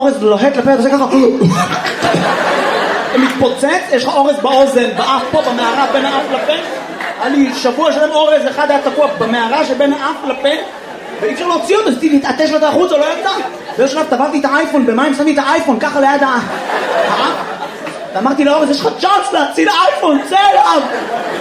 אורז לוהט לפה, אתה עושה ככה מתפוצץ, יש לך אורז באוזן, באף פה, במערה בין האף לפה. היה לי שבוע שלם אורז, אחד היה תקוע במערה שבין האף לפה ואי אפשר להוציא אותו, אז להתעטש לו את החוץ, או לא יצא. באיזשהו שלב טבלתי את האייפון במים, שמתי את האייפון ככה ליד האף ואמרתי לאורז, יש לך צ'אנס להציל האייפון, צא אליו.